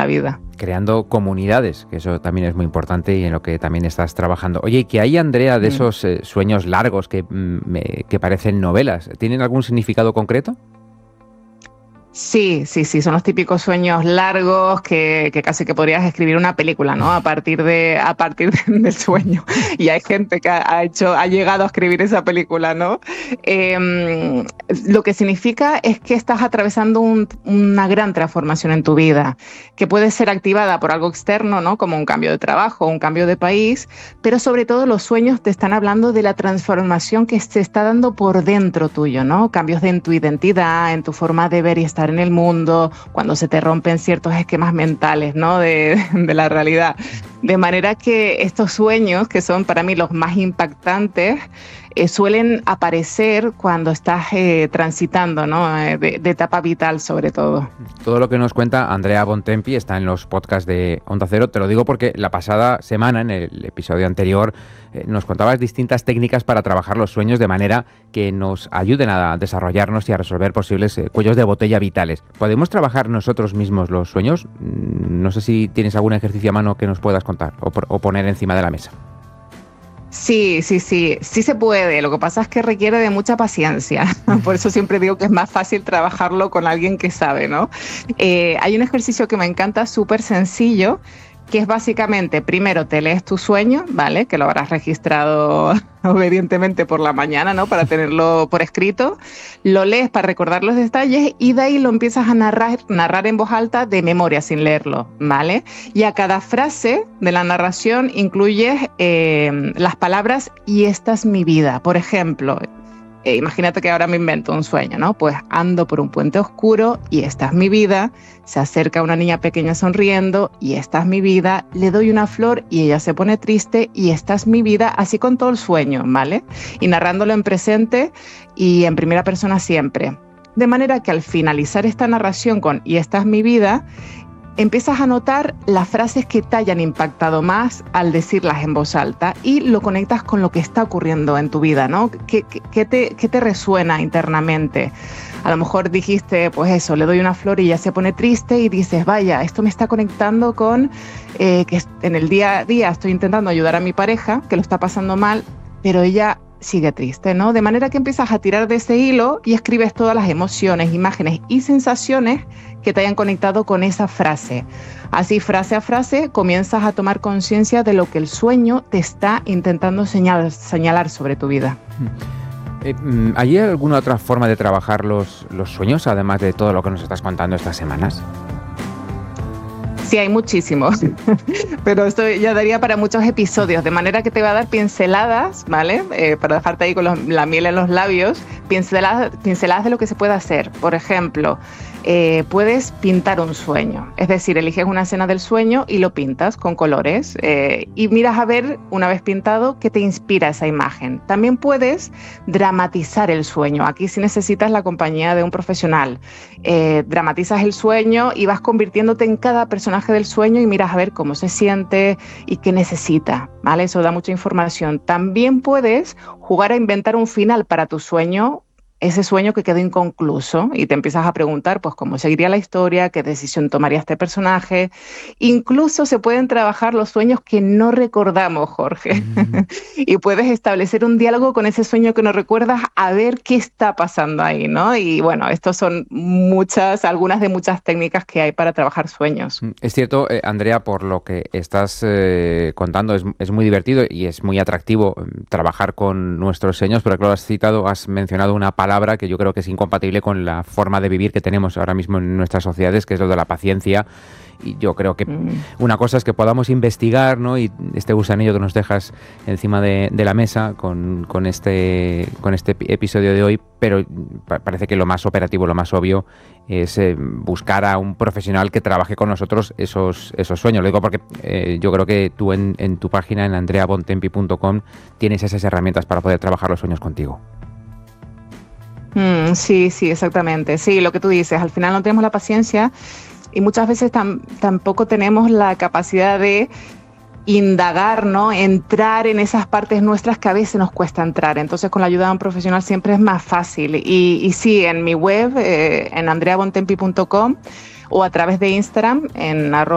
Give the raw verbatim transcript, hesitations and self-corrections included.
vida. Creando comunidades, que eso también es muy importante y en lo que también estás trabajando. Oye, ¿qué hay, Andrea, de esos eh, sueños largos que, me, que parecen novelas? ¿Tienen algún significado concreto? Sí, sí, sí, son los típicos sueños largos que, que casi que podrías escribir una película, ¿no? A partir de, a partir de, del sueño. Y hay gente que ha, hecho, ha llegado a escribir esa película, ¿no? Eh, lo que significa es que estás atravesando un, una gran transformación en tu vida, que puede ser activada por algo externo, ¿no? Como un cambio de trabajo, un cambio de país, pero sobre todo los sueños te están hablando de la transformación que se está dando por dentro tuyo, ¿no? Cambios en tu identidad, en tu forma de ver y estar en el mundo, cuando se te rompen ciertos esquemas mentales, ¿no? de, de la realidad. De manera que estos sueños, que son para mí los más impactantes, eh, suelen aparecer cuando estás eh, transitando, ¿no? Eh, de, de etapa vital, sobre todo. Todo lo que nos cuenta Andrea Bontempi está en los podcasts de Onda Cero. Te lo digo porque la pasada semana, en el episodio anterior, eh, nos contabas distintas técnicas para trabajar los sueños de manera que nos ayuden a desarrollarnos y a resolver posibles eh, cuellos de botella vitales. ¿Podemos trabajar nosotros mismos los sueños? No sé si tienes algún ejercicio a mano que nos puedas contar o, o poner encima de la mesa. Sí, sí, sí, sí se puede. Lo que pasa es que requiere de mucha paciencia. Por eso siempre digo que es más fácil trabajarlo con alguien que sabe, ¿no? Eh, hay un ejercicio que me encanta, súper sencillo, que es básicamente, primero te lees tu sueño, ¿vale? Que lo habrás registrado obedientemente por la mañana, ¿no? Para tenerlo por escrito. Lo lees para recordar los detalles y de ahí lo empiezas a narrar, narrar en voz alta de memoria, sin leerlo, ¿vale? Y a cada frase de la narración incluyes eh, las palabras "y esta es mi vida". Por ejemplo, Eh, imagínate que ahora me invento un sueño, ¿no? Pues ando por un puente oscuro y esta es mi vida, se acerca una niña pequeña sonriendo y esta es mi vida, le doy una flor y ella se pone triste y esta es mi vida, así con todo el sueño, ¿vale? Y narrándolo en presente y en primera persona siempre. De manera que al finalizar esta narración con "y esta es mi vida", empiezas a notar las frases que te hayan impactado más al decirlas en voz alta y lo conectas con lo que está ocurriendo en tu vida, ¿no? ¿Qué, qué, qué te, qué te resuena internamente? A lo mejor dijiste, pues eso, le doy una flor y ella se pone triste y dices, vaya, esto me está conectando con eh, que en el día a día estoy intentando ayudar a mi pareja, que lo está pasando mal, pero ella sigue triste, ¿no? De manera que empiezas a tirar de ese hilo y escribes todas las emociones, imágenes y sensaciones que te hayan conectado con esa frase. Así, frase a frase, comienzas a tomar conciencia de lo que el sueño te está intentando señalar, señalar sobre tu vida. Eh, ¿Hay alguna otra forma de trabajar los, los sueños, además de todo lo que nos estás contando estas semanas? Sí, hay muchísimos, pero esto ya daría para muchos episodios, de manera que te voy a dar pinceladas, ¿vale? Eh, para dejarte ahí con los, la miel en los labios, pinceladas, pinceladas de lo que se puede hacer. Por ejemplo, eh, puedes pintar un sueño, es decir, eliges una escena del sueño y lo pintas con colores eh, y miras a ver, una vez pintado, qué te inspira esa imagen. También puedes dramatizar el sueño. Aquí sí necesitas la compañía de un profesional. Eh, dramatizas el sueño y vas convirtiéndote en cada personaje del sueño y miras a ver cómo se siente y qué necesita, ¿vale? Eso da mucha información. También puedes jugar a inventar un final para tu sueño, ese sueño que quedó inconcluso, y te empiezas a preguntar pues cómo seguiría la historia, qué decisión tomaría este personaje. Incluso se pueden trabajar los sueños que no recordamos, Jorge. Mm. Y puedes establecer un diálogo con ese sueño que no recuerdas a ver qué está pasando ahí, ¿no? Y bueno, estos son muchas, algunas de muchas técnicas que hay para trabajar sueños. Es cierto, eh, Andrea, por lo que estás eh, contando, es, es muy divertido y es muy atractivo eh, trabajar con nuestros sueños, pero claro, has citado, has mencionado una palabra palabra que yo creo que es incompatible con la forma de vivir que tenemos ahora mismo en nuestras sociedades, que es lo de la paciencia. Y yo creo que mm. una cosa es que podamos investigar, ¿no? Y este gusanillo que nos dejas encima de, de la mesa con, con, este, con este episodio de hoy, pero parece que lo más operativo, lo más obvio es eh, buscar a un profesional que trabaje con nosotros esos, esos sueños. Lo digo porque eh, yo creo que tú en, en tu página, en andrea bontempi punto com, tienes esas herramientas para poder trabajar los sueños contigo. Mm, sí, sí, exactamente. Sí, lo que tú dices, al final no tenemos la paciencia y muchas veces tam, tampoco tenemos la capacidad de indagar, ¿no? Entrar en esas partes nuestras que a veces nos cuesta entrar. Entonces, con la ayuda de un profesional siempre es más fácil. Y, y sí, en mi web, eh, en andrea bontempi punto com o a través de Instagram, en arroba